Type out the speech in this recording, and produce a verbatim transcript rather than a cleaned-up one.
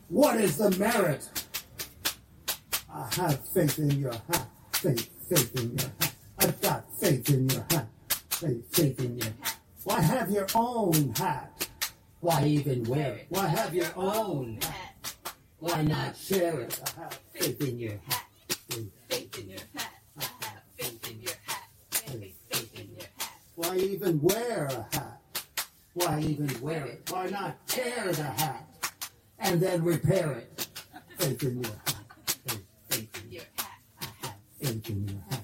What is the merit? I have faith in your hat. Faith, faith in your hat. I've got faith in your hat. Faith, faith in your hat. Why have your own hat? Why even wear it? Why have your own hat? Why not share it? I have faith in your hat. Faith in your hat. I have faith in your hat. Faith in your hat. Why even wear a hat? Why even wear it? Why not tear the hat and then repair it? Faith in your hat. Faith, faith in your hat. I have faith in your hat.